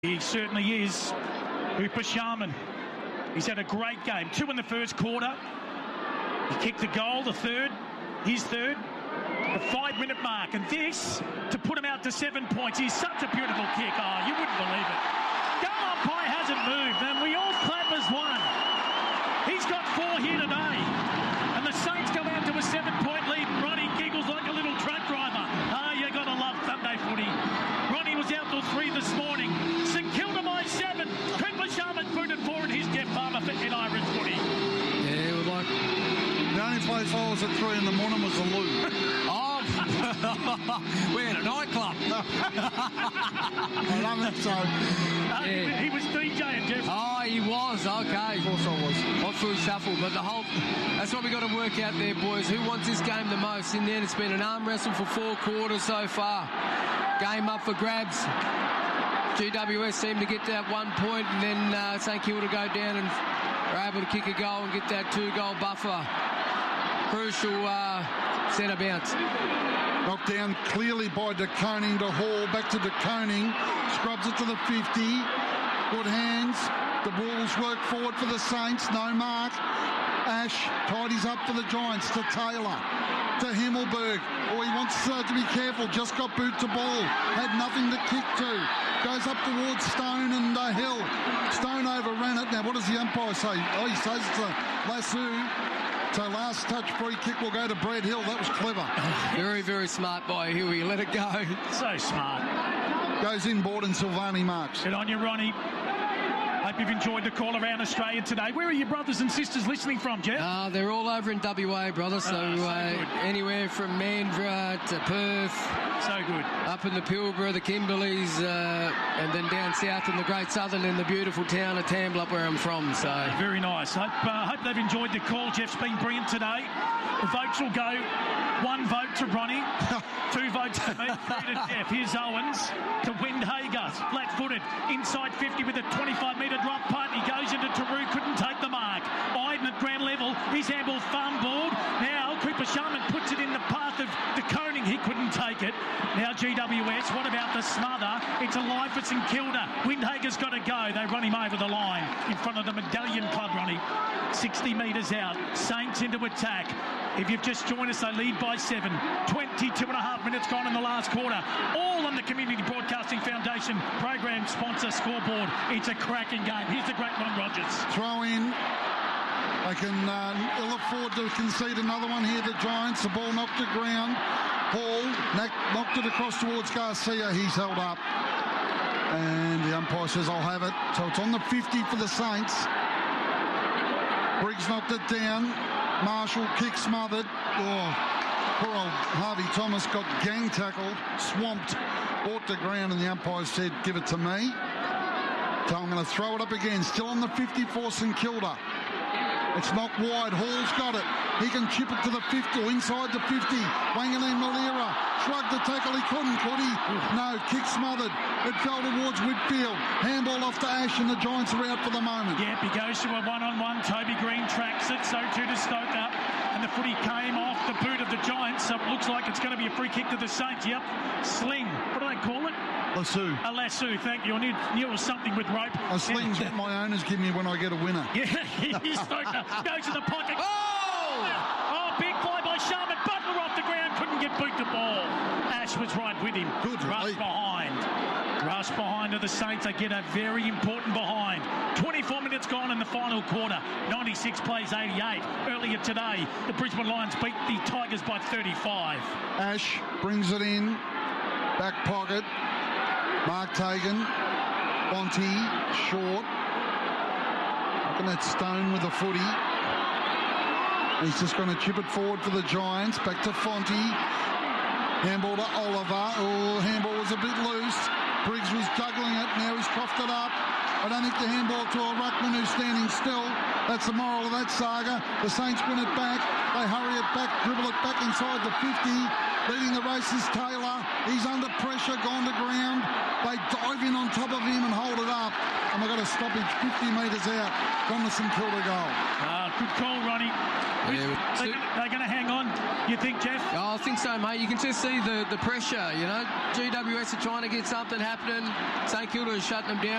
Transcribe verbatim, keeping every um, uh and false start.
He certainly is. Cooper Sharman. He's had a great game. Two in the first quarter. He kicked the goal, the third, his third, the five-minute mark. And this, to put him out to seven points, is such a beautiful kick. Oh, you wouldn't believe it. Goal umpire hasn't moved, and we all clap as one. He's got four here today. And the Saints go out to a seven-point lead. Ronnie giggles like a little truck driver. Ah, oh, you got to love Sunday footy. Ronnie was out till three this morning. St Kilda by seven. Cooper Sharman booted four in his Jeff Farmer for Ed Irish footy. Yeah, well, like... The only place I was at three in the morning was the loo. Oh, we're at a nightclub. I love it, so... Uh, Yeah. he, he was DJing, Jeff. Oh, he was. Okay. Of course I was. Hot food shuffle, but the whole... That's what we got to work out there, boys. Who wants this game the most? In the end, it's been an arm wrestle for four quarters so far. Game up for grabs. G W S seemed to get that one point, and then uh, St Kilda go down and are able to kick a goal and get that two-goal buffer. Crucial uh, centre bounce. Knocked down clearly by De Koning to Hall. Back to De Koning. Scrubs it to the fifty. Good hands. The Bulls work forward for the Saints. No mark. Ash tidies up for the Giants to Taylor. To Himmelberg. Oh, he wants uh, to be careful. Just got boot to ball. Had nothing to kick to. Goes up towards Stone and uh, Hill. Stone overran it. Now, what does the umpire say? Oh, he says it's a lasso. So last touch free kick will go to Brad Hill. That was clever. Very, very smart by Hill. He let it go. So smart. Goes inboard and Silvani marks. Good on you, Ronnie. Hope you've enjoyed the call around Australia today. Where are your brothers and sisters listening from, Jeff? Uh, they're all over in W A, brother. So, Oh, so uh, good. anywhere from Mandurah to Perth, So good. up in the Pilbara, the Kimberleys, uh, and then down south in the Great Southern in the beautiful town of Tamblup, where I'm from. So Very nice. Hope, uh, hope they've enjoyed the call. Jeff's been brilliant today. The votes will go one vote to Ronnie, two votes to me, three to Jeff. Here's Owens to Windhager, flat-footed, inside fifty with a twenty-five metre drop punt. He goes into Taru, couldn't take the mark. Iden at ground level, his handball fumbled. Now Cooper Sharman puts it in the path of De Koning. He couldn't take it. Now G W S, what about the smother? It's a line for St Kilda. Windhager's got to go. They run him over the line in front of the Medallion Club, Ronnie. sixty metres out. Saints into attack. If you've just joined us, they lead by seven. twenty-two and a half minutes gone in the last quarter. All on the Community Broadcasting Foundation program sponsor scoreboard. It's a cracking game. Here's the great Ron Rogers. Throw in. They can uh, ill afford to concede another one here, the Giants. The ball knocked to ground. Hall knocked it across towards Garcia. He's held up. And the umpire says, I'll have it. So it's on the fifty for the Saints. Briggs knocked it down. Marshall kick smothered. Oh, poor old Harvey Thomas got gang tackled, swamped, brought to ground, and the umpire said, give it to me. So I'm going to throw it up again. Still on the fifty-four, St Kilda. It's knocked wide. Hall's got it. He can chip it to the fifty, or inside the fifty. Wanganeen Malira shrugged the tackle. He couldn't, could he? No, kick smothered. It fell towards Whitfield. Handball off to Ash, and the Giants are out for the moment. Yep, he goes to a one-on-one. Toby Green tracks it. So too to Stoker. And the footy came off the boot of the Giants. So it looks like it's going to be a free kick to the Saints. Yep. Sling. What do they call it? Lasso. A lasso, thank you. I knew, knew it was something with rope. A sling's what my owners give me when I get a winner. Yeah, he's Stoker. Goes to the pocket. Oh! Oh, big fly by Sharman. Butler off the ground. Couldn't get boot to ball. Ash was right with him. Good Rush relief. behind. Rush behind to the Saints. They get a very important behind. twenty-four minutes gone in the final quarter. ninety-six plays eighty-eight. Earlier today, the Brisbane Lions beat the Tigers by thirty-five. Ash brings it in. Back pocket. Mark Tagan. Bonte. Short. Looking at Stone with the footy. He's just going to chip it forward for the Giants. Back to Fonte. Handball to Oliver. Oh, handball was a bit loose. Briggs was juggling it. Now he's coughed it up. I don't think the handball to a ruckman who's standing still. That's the moral of that saga. The Saints win it back. They hurry it back, dribble it back inside the fifty. Leading the race is Taylor. He's under pressure, gone to ground. They dive in on top of him and hold it up. And they've got a stoppage fifty metres out from the St Kilda goal. Uh, Good call, Ronnie. Yeah, They're, they're going to hang on, you think, Jeff? Oh, I think so, mate. You can just see the, the pressure, you know. G W S are trying to get something happening. St Kilda is shutting them down.